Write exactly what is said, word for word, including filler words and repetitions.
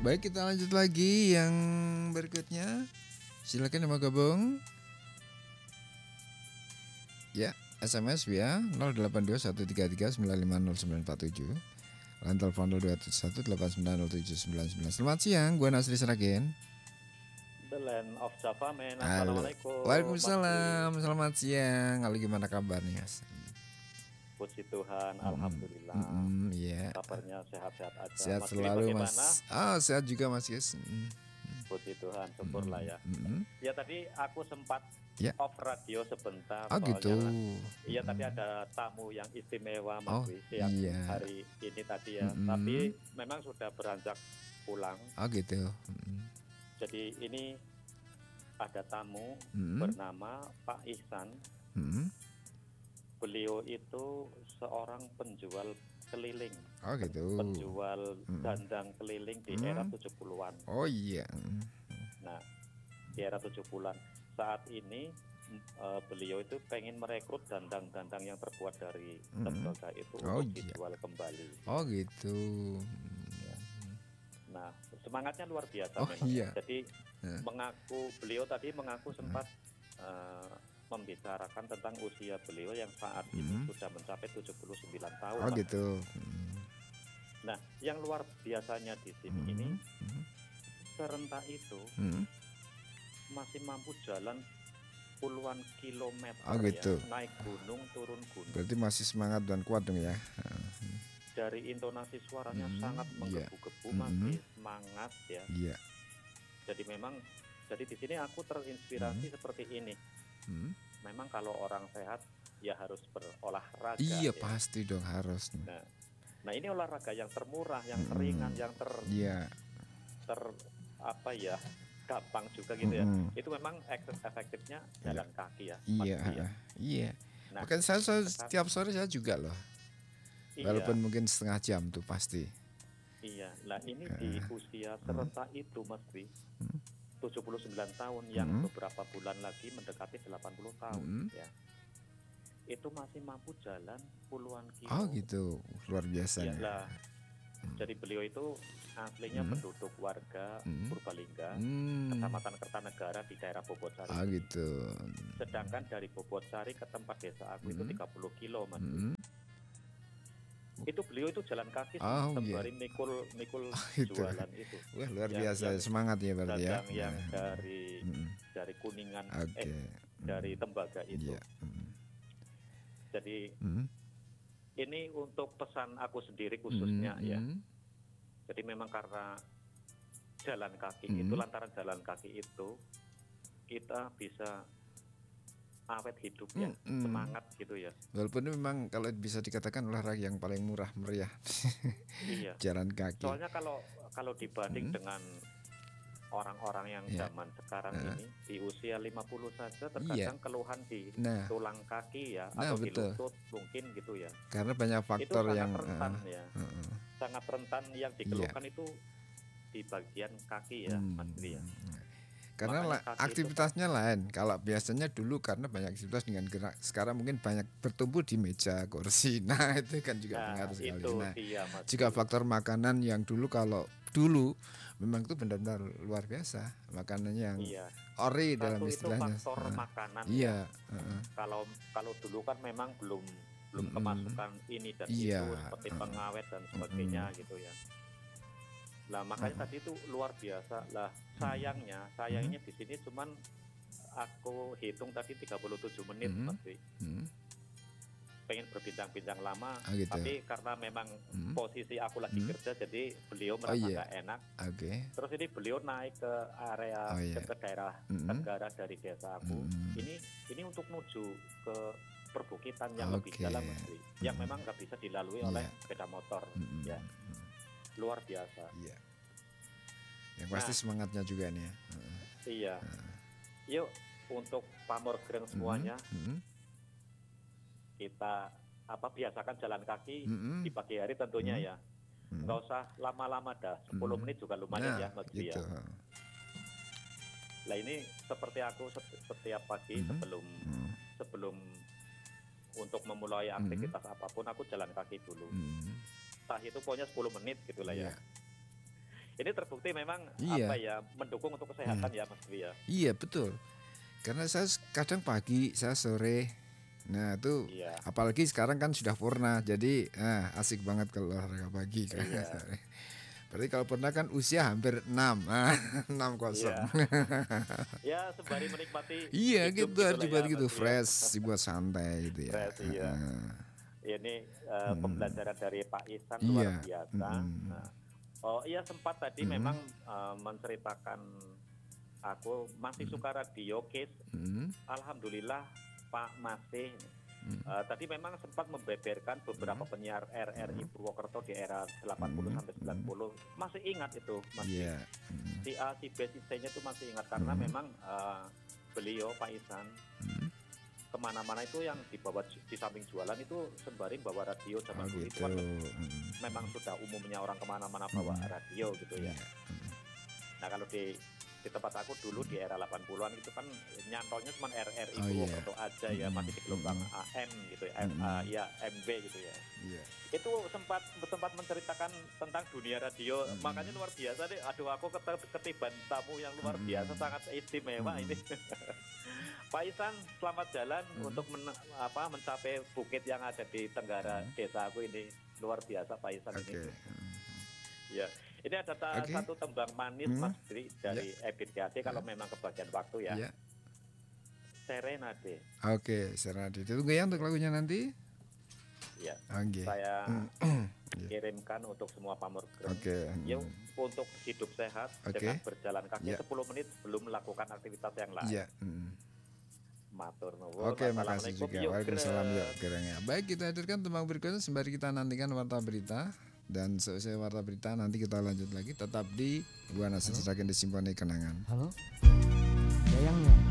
Baik, kita lanjut lagi yang berikutnya. Silakan yang mau gabung. Ya, S M S via nol delapan dua satu tiga tiga sembilan lima nol sembilan empat tujuh. Lain telepon nol dua tujuh satu delapan sembilan nol tujuh sembilan sembilan. Selamat siang, gue Nasri Seragen. The Land of Java, men. Halo. Assalamualaikum. Waalaikumsalam. Selamat siang. Halo, gimana kabarnya? Puji Tuhan, Mm-mm. alhamdulillah. Mm-mm, yeah. Kabarnya sehat-sehat aja. Sehat Mas selalu, bagaimana? Mas. Ah, sehat juga, Mas Yes. Mm. Puji Tuhan, syukurlah ya. Mm-mm. Ya tadi aku sempat Ya. off radio sebentar. Oh gitu. Iya, tadi ada tamu yang istimewa, Mas Oh, Wi, yang iya. hari ini tadi ya. Mm-mm. Tapi memang sudah beranjak pulang. Oh gitu. Mm-mm. Jadi ini ada tamu Mm-mm. bernama Pak Ihsan. Mm-mm. Beliau itu seorang penjual keliling. Oh gitu. Penjual Mm. dandang keliling di Mm. era tujuh puluhan. Oh iya. Mm. Nah, di era tujuh puluhan. Saat ini uh, beliau itu pengen merekrut dandang-dandang yang terbuat dari Mm. tembaga itu Oh untuk iya. dijual kembali. Oh gitu. Ya. Nah, semangatnya luar biasa Oh memang. iya. Jadi Nah. mengaku beliau tadi mengaku sempat uh, membicarakan tentang usia beliau yang saat Mm. ini sudah mencapai tujuh puluh sembilan tahun. Oh Pak. gitu. Mm. Nah, yang luar biasanya di sini Mm. ini Mm. serentak itu Mm. masih mampu jalan puluhan kilometer. Oh gitu. Ya, naik gunung, turun gunung. Berarti masih semangat dan kuat dong ya. Dari intonasi suaranya Mm. sangat Iya. menggebu-gebu, Mm. masih semangat ya. Iya. Jadi memang, jadi di sini aku terinspirasi Mm. seperti ini. Mm. Memang kalau orang sehat ya harus berolahraga. Iya ya. pasti dong harus. Nah, nah ini olahraga yang termurah, yang Mm. ringan, yang ter, Iya. ter apa ya, gampang juga gitu ya. Mm. Itu memang efektifnya jalan kaki ya. Iya. Mas, ya. Iya. Nah, Bahkan saya, saya setiap sore saya juga loh. iya. Walaupun mungkin setengah jam tuh pasti. Iya. Nah ini di usia serentak itu Mas Dwi, Mm. tujuh puluh sembilan tahun yang Mm. beberapa bulan lagi mendekati delapan puluh tahun Mm. ya. Itu masih mampu jalan puluhan kilo. Oh gitu, luar biasa Ya, nih. lah. Jadi beliau itu aslinya Mm. penduduk warga Mm. Purbalingga, Hmm. Kecamatan Kertanegara di daerah Bobotsari. Ah gitu. Sedangkan dari Bobotsari ke tempat desa aku itu Mm. tiga puluh kilo Mas. Mm. Itu beliau itu jalan kaki Oh, sembari iya. mikul mikul Itu. jualan itu. Wah luar Yang- biasa, yang semangat ya berarti ya. Dagang yang Nah. dari Mm. dari Kuningan Oke. eh dari tembaga itu. Iya. Mm. Jadi Mm. ini untuk pesan aku sendiri khususnya Mm. ya. Mm. Jadi memang karena jalan kaki Mm. itu, lantaran jalan kaki itu kita bisa awet hidupnya, Mm. semangat gitu ya. Walaupun memang kalau bisa dikatakan olahraga yang paling murah meriah. Iya. Jalan kaki. Soalnya kalau kalau dibanding Mm. dengan orang-orang yang Iya. zaman sekarang Nah. ini di usia lima puluh saja Iya. terkadang keluhan di Nah, tulang kaki ya Nah, atau di betul. lutut mungkin gitu ya. karena banyak Itu faktor sangat yang rentan uh, ya. uh, uh. Sangat rentan yang dikeluhkan itu di bagian kaki ya, Hmm. Mas Dwi ya. Karena Makanya la- kaki itu aktivitasnya lain. Kalau biasanya dulu karena banyak aktivitas dengan gerak, sekarang mungkin banyak bertumbuh di meja, kursi. Nah itu kan juga Nah, pengaruh sekali. itu Nah dia Mas. juga Dwi. faktor makanan yang dulu kalau dulu memang itu benar-benar luar biasa makanannya yang Iya. ori dalam Satu itu istilahnya. faktor Nah, makanan. iya. Ya. uh-uh. Kalau kalau dulu kan memang belum belum Mm-mm. kemasukan ini dan Iya, itu seperti uh-uh. pengawet dan sebagainya Mm-mm. gitu ya. Lah makanya Uh-uh. tadi itu luar biasa. Lah sayangnya, sayangnya di sini cuman aku hitung tadi tiga puluh tujuh menit Mm-mm. Mas Dwi. Hmm. Pengen berbincang-bincang lama, Ah, gitu. tapi karena memang Hmm. posisi aku lagi Hmm. kerja, jadi beliau Oh, merasa iya. nggak enak. Oke. Terus ini beliau naik ke area Oh, iya. ke, ke daerah Mm-mm. tenggara dari desa aku. Mm-mm. Ini ini untuk menuju ke perbukitan yang lebih Oke. dalam, Mas Dwi, yang Mm-mm. memang nggak bisa dilalui Iya. oleh sepeda motor. Mm-mm. Ya, luar biasa. Iya. Yang pasti Nah. semangatnya juga nih ya. Uh-uh. Iya. Yuk untuk pamor greng semuanya Mm-mm. kita apa biasakan jalan kaki Mm-mm. di pagi hari tentunya Mm. ya. Mm. Nggak usah lama-lama dah, sepuluh Mm. menit juga lumayan ya Nah, Mas Dwi gitu. ya. Lah ini seperti aku set- setiap pagi Mhm. sebelum Mm. sebelum untuk memulai aktivitas apapun aku jalan kaki dulu. Mm. Entah itu pokoknya sepuluh menit gitu lah ya. Iya. Ini terbukti memang Iya. apa ya, mendukung untuk Hmm. kesehatan ya Mas Dwi ya. Iya betul. Karena saya s- kadang pagi, saya sore. Nah itu Iya, apalagi sekarang kan sudah purna, jadi ah, asik banget kalau olahraga pagi. iya, Berarti kalau purna kan usia hampir enam, ah, enam kosong. iya. Ya sembari menikmati Iya hidup gitu harus gitu lah dibuat ya gitu Mas Dwi ya. fresh, dibuat santai gitu ya. Fresh, iya. Ah, Ini eh, mm, pembelajaran dari Pak Ihsan luar iya. biasa. Mm, Nah, oh iya sempat tadi mm, memang eh, menceritakan aku masih suka radio case. mm, Alhamdulillah Pak masih. mm, Eh, tadi memang sempat membeberkan beberapa mm, penyiar R R I Purwokerto di era delapan puluh mm, sampai sembilan puluh. Masih ingat itu, Mas. iya. Mm, Si A, si B, si C-nya itu masih ingat karena mm, memang eh, beliau Pak Ihsan mm. kemana-mana itu yang dibawa di samping jualan itu sembari bawa radio Oh zaman dulu itu gitu. kan Mm, memang sudah umumnya orang kemana-mana bawa mm, radio gitu ya. iya. Mm, Nah kalau di di tempat aku dulu di era delapan puluhan itu kan nyantolnya cuma R R I oh iya. Purwokerto aja ya, masih di gelombang Mm, A M gitu ya, mm, M- ah, mm, ya M B gitu ya. iya. Itu sempat sempat menceritakan tentang dunia radio, Mm, makanya luar biasa deh. Aduh aku ket- ketiban tamu yang luar biasa, mm, sangat istimewa mm, ini. Pak Ihsan, selamat jalan mm, untuk men- apa mencapai bukit yang ada di tenggara mm. desa aku ini. Luar biasa Pak Ihsan Oke. ini. Mm, Ya, ini ada ta- Oke. satu tembang manis Mm, Mas Dri ya. dari Ebit G A D kalau memang kebagian waktu ya. Iya. Serenade. Oke, Serenade. Tunggu ya untuk lagunya nanti. Ya, Oke. saya Mm, iya. kirimkan untuk semua pamorgrem. Oke. Yuk, Mm, untuk hidup sehat Oke. dengan berjalan kaki Ya. sepuluh menit belum melakukan aktivitas yang lain. Iya. Mm. Matur nuwun. Oke, makasih Wassalamualaikum. juga. Yuk, Waalaikumsalam yuk Greg. gerengnya. Baik, kita hadirkan tembang berikutnya sembari kita nantikan warta berita, dan selesai warta berita nanti kita lanjut lagi tetap di Buana Halo, Seseragen di Simponi Kenangan. halo, Dayangnya.